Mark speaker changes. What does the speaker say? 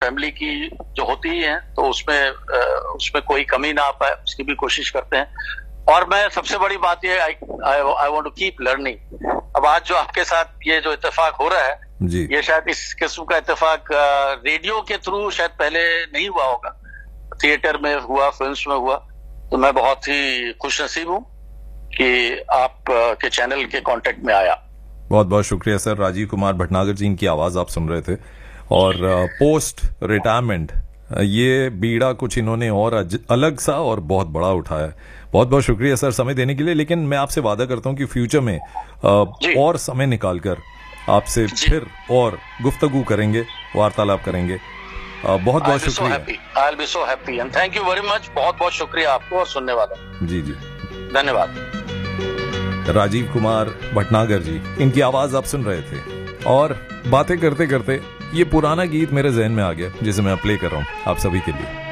Speaker 1: Family की जो होती ही है, तो उसमें कोई कमी ना आ पाए उसकी भी कोशिश करते हैं। और मैं सबसे बड़ी बात ये, I want to keep learning. अब आज जो आपके साथ ये जो इत्तेफाक हो रहा है
Speaker 2: जी,
Speaker 1: ये शायद इस किस्म का इत्तेफाक रेडियो के थ्रू शायद पहले नहीं हुआ होगा, थिएटर में हुआ, फिल्म्स में हुआ। तो मैं बहुत ही खुशनसीब हूँ कि आप के चैनल के कांटेक्ट में आया।
Speaker 2: बहुत बहुत शुक्रिया सर। राजीव कुमार भटनागर जी, इनकी आवाज आप सुन रहे थे। और पोस्ट रिटायरमेंट ये बीड़ा कुछ इन्होंने और अलग सा और बहुत बड़ा उठाया। बहुत बहुत शुक्रिया सर समय देने के लिए। लेकिन मैं आपसे वादा करता हूं कि फ्यूचर में और समय निकालकर आपसे फिर और गुफ्तगू करेंगे, वार्तालाप करेंगे। बहुत बहुत शुक्रिया।
Speaker 1: I will be so happy and thank you very much. बहुत बहुत शुक्रिया आपको और सुनने वाला।
Speaker 2: जी जी,
Speaker 1: धन्यवाद।
Speaker 2: राजीव कुमार भटनागर जी, इनकी आवाज आप सुन रहे थे। और बातें करते करते ये पुराना गीत मेरे जहन में आ गया जिसे मैं प्ले कर रहा हूं आप सभी के लिए।